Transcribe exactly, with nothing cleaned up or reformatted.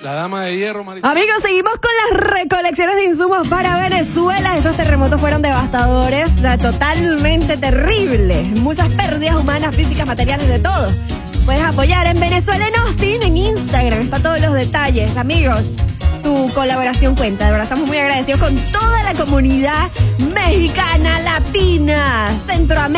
La dama de hierro, Marisol. Amigos, seguimos con las recolecciones de insumos para Venezuela. Esos terremotos fueron devastadores, o sea, totalmente terribles. Muchas pérdidas humanas, físicas, materiales, de todo. Puedes apoyar en Venezuela en Austin, en Instagram. Está todos los detalles, amigos. Tu colaboración cuenta, de verdad estamos muy agradecidos con toda la comunidad mexicana, latina, Centroamérica.